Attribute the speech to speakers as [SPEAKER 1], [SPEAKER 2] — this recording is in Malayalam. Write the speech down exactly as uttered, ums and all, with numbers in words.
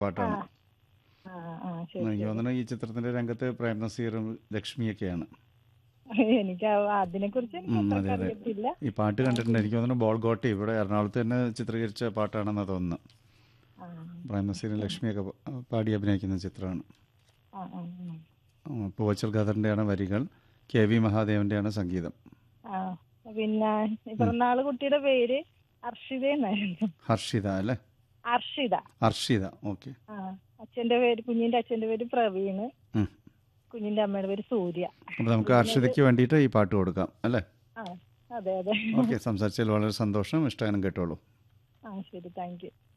[SPEAKER 1] പാട്ടാണ്.
[SPEAKER 2] ആ ആ ശരി
[SPEAKER 1] എനിക്ക്
[SPEAKER 2] ശരി.
[SPEAKER 1] തോന്നുന്നു ഈ ചിത്രത്തിന്റെ രംഗത്ത് പ്രേം നസീറും ലക്ഷ്മിയൊക്കെയാണ്.
[SPEAKER 2] എനിക്ക് അതിനെ കുറിച്ച് എനിക്ക്
[SPEAKER 1] ഉം, അതെ
[SPEAKER 2] അത്രക്ക്
[SPEAKER 1] അതെ.
[SPEAKER 2] അറിയത്തില്ല.
[SPEAKER 1] ഈ പാട്ട്
[SPEAKER 2] ആ
[SPEAKER 1] കണ്ടിട്ടുണ്ട്.
[SPEAKER 2] പിന്നെ
[SPEAKER 1] എനിക്ക് തോന്നുന്നു ബോൾഗോട്ടി ഇവിടെ എറണാകുളത്ത് തന്നെ ചിത്രീകരിച്ച പാട്ടാണെന്നാണ് തോന്നുന്നു.
[SPEAKER 2] ആ
[SPEAKER 1] പ്രേം നസീറും ലക്ഷ്മിയൊക്കെ പ- പാടി അഭിനയിക്കുന്ന ചിത്രമാണ്.
[SPEAKER 2] ആ ആ
[SPEAKER 1] ഉം, പൂവച്ചൽ ഖദറിൻ്റെയാണ് വരികൾ, കെ വി മഹാദേവൻ്റെയാണ് സംഗീതം.
[SPEAKER 2] ആ. പിന്നെ ഈ പിറന്നാള് കുട്ടിയുടെ പേര് അർഷിത എന്നായിരുന്നു.
[SPEAKER 1] ഹർഷിത അല്ലേ?
[SPEAKER 2] അർഷിത.
[SPEAKER 1] ഹർഷിത, ഓക്കെ.
[SPEAKER 2] ആ അച്ഛന്റെ പേര്, കുഞ്ഞിന്റെ അച്ഛന്റെ പേര് പ്രവീണ്, കുഞ്ഞിന്റെ അമ്മയുടെ പേര് സൂര്യ.
[SPEAKER 1] അപ്പോൾ നമുക്ക്
[SPEAKER 2] ഇതിനൊരു
[SPEAKER 1] ഹർഷിതയ്ക്ക് വേണ്ടിയിട്ട് ഈ പാട്ട് കൊടുക്കാം അല്ലേ?
[SPEAKER 2] ആ അതെ അതെ.
[SPEAKER 1] ഓക്കെ, സംസാരിച്ചതിൽ വളരെ സന്തോഷം. ഇഷ്ടഗാനം കേട്ടോളൂ.
[SPEAKER 2] ആ ശരി, താങ്ക് യു.